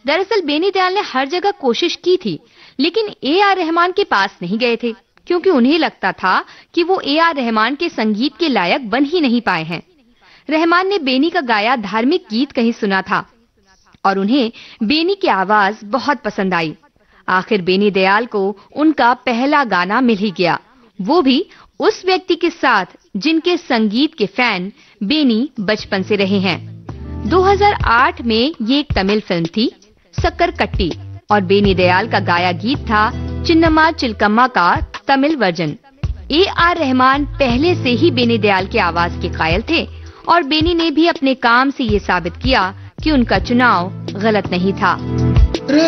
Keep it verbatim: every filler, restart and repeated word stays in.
दरअसल बेनी दयाल ने हर जगह कोशिश की थी, लेकिन ए आर रहमान के पास नहीं गए थे, क्योंकि उन्हें लगता था कि वो ए आर रहमान के संगीत के लायक बन ही नहीं पाए हैं। रहमान ने बेनी का गाया धार्मिक गीत कहीं सुना था और उन्हें बेनी की आवाज बहुत पसंद आई। आखिर बेनी दयाल को उनका पहला गाना मिल ही गया, वो भी उस व्यक्ति के साथ जिनके संगीत के फैन बेनी बचपन से रहे हैं। दो हज़ार आठ में ये एक तमिल फिल्म थी, सक्कर कट्टी, और बेनी दयाल का गाया गीत था चिन्नम्मा चिलकम्मा का Tamil version. A R Rahman पहले से ही बेनी दयाल की आवाज के कायल थे और बेनी ने भी अपने काम से ये साबित किया कि उनका चुनाव गलत नहीं था।